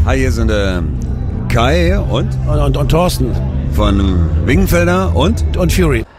Hi, hier sind Kai und Und Thorsten von Wingenfelder und und Fury.